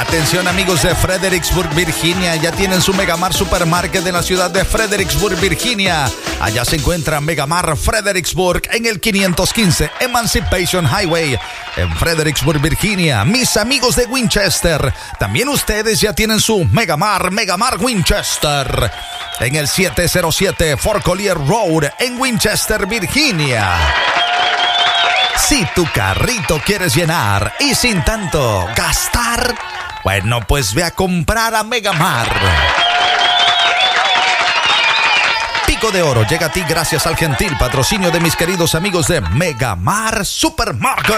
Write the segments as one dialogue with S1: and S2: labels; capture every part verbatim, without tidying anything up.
S1: Atención amigos de Fredericksburg, Virginia, ya tienen su Megamart Supermarket en la ciudad de Fredericksburg, Virginia. Allá se encuentra Megamart Fredericksburg en el quinientos quince Emancipation Highway en Fredericksburg, Virginia. Mis amigos de Winchester, también ustedes ya tienen su Megamart, Megamart Winchester en el siete cero siete Fort Collier Road en Winchester, Virginia. Si tu carrito quieres llenar y sin tanto gastar, bueno, pues ve a comprar a Megamart. Pico de Oro llega a ti gracias al gentil patrocinio de mis queridos amigos de Megamart Supermarket.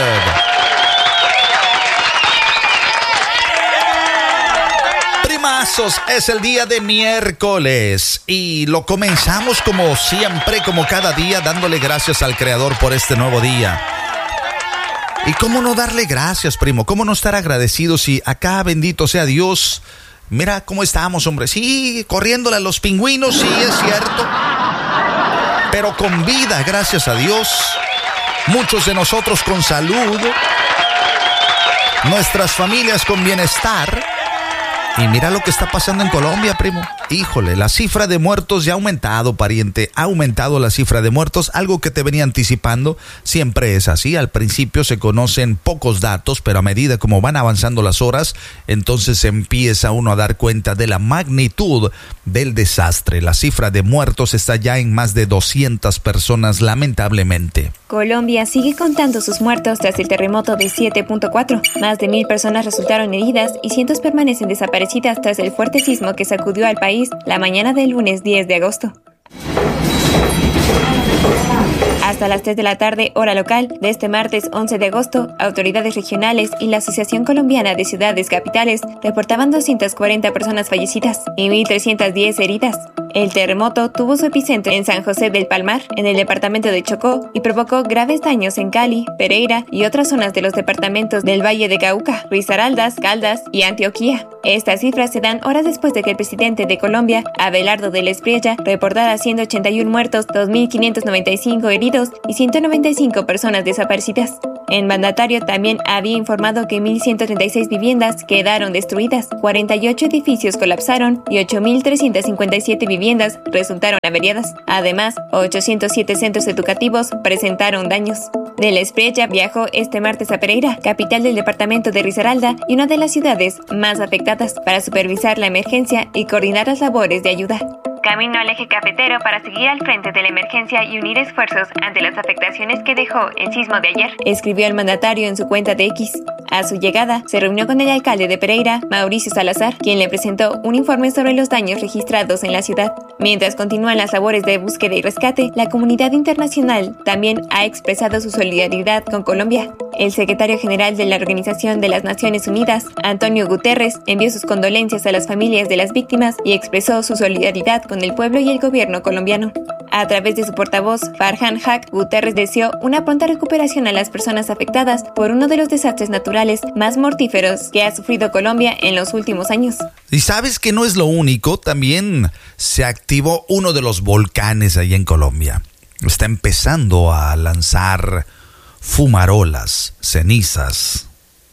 S1: Primazos, es el día de miércoles y lo comenzamos como siempre, como cada día, dándole gracias al Creador por este nuevo día. ¿Y cómo no darle gracias, primo? ¿Cómo no estar agradecidos si acá, bendito sea Dios, mira cómo estamos, hombre? Sí, corriéndole a los pingüinos, sí, es cierto. Pero con vida, gracias a Dios. Muchos de nosotros con salud. Nuestras familias con bienestar. Y mira lo que está pasando en Colombia, primo. Híjole, la cifra de muertos ya ha aumentado, pariente. Ha aumentado la cifra de muertos, algo que te venía anticipando. Siempre es así. Al principio se conocen pocos datos, pero a medida como van avanzando las horas, entonces empieza uno a dar cuenta de la magnitud del desastre. La cifra de muertos está ya en más de doscientas personas, lamentablemente.
S2: Colombia sigue contando sus muertos tras el terremoto de siete punto cuatro. Más de mil personas resultaron heridas y cientos permanecen desaparecidas tras el fuerte sismo que sacudió al país la mañana del lunes diez de agosto. Hasta las tres de la tarde, hora local, de este martes once de agosto, autoridades regionales y la Asociación Colombiana de Ciudades Capitales reportaban doscientas cuarenta personas fallecidas y mil trescientas diez heridas. El terremoto tuvo su epicentro en San José del Palmar, en el departamento de Chocó, y provocó graves daños en Cali, Pereira y otras zonas de los departamentos del Valle de Cauca, Risaraldas, Caldas y Antioquia. Estas cifras se dan horas después de que el presidente de Colombia, Abelardo del Espriella, reportara ciento ochenta y uno muertos, dos mil quinientos noventa y cinco heridos y ciento noventa y cinco personas desaparecidas. El mandatario también había informado que mil ciento treinta y seis viviendas quedaron destruidas, cuarenta y ocho edificios colapsaron y ocho mil trescientas cincuenta y siete viviendas resultaron averiadas. Además, ochocientos siete centros educativos presentaron daños. Del Espriella viajó este martes a Pereira, capital del departamento de Risaralda y una de las ciudades más afectadas, para supervisar la emergencia y coordinar las labores de ayuda. Camino al eje cafetero para seguir al frente de la emergencia y unir esfuerzos ante las afectaciones que dejó el sismo de ayer, escribió el mandatario en su cuenta de X. A su llegada, se reunió con el alcalde de Pereira, Mauricio Salazar, quien le presentó un informe sobre los daños registrados en la ciudad. Mientras continúan las labores de búsqueda y rescate, la comunidad internacional también ha expresado su solidaridad con Colombia. El secretario general de la Organización de las Naciones Unidas, Antonio Guterres, envió sus condolencias a las familias de las víctimas y expresó su solidaridad con el pueblo y el gobierno colombiano. A través de su portavoz, Farhan Haq, Guterres deseó una pronta recuperación a las personas afectadas por uno de los desastres naturales más mortíferos que ha sufrido Colombia en los últimos años.
S1: Y sabes que no es lo único, también se activó uno de los volcanes ahí en Colombia. Está empezando a lanzar fumarolas, cenizas.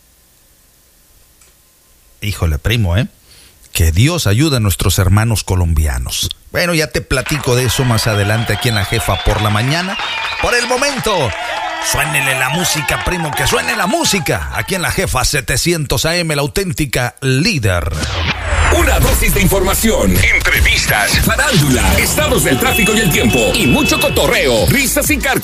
S1: Híjole, primo, ¿eh? Que Dios ayude a nuestros hermanos colombianos. Bueno, ya te platico de eso más adelante aquí en La Jefa por la mañana. Por el momento, suénele la música, primo, que suene la música. Aquí en La Jefa setecientos A M, la auténtica líder.
S3: Una dosis de información, entrevistas, farándula, estados del tráfico y el tiempo y mucho cotorreo, risas y carcajadas.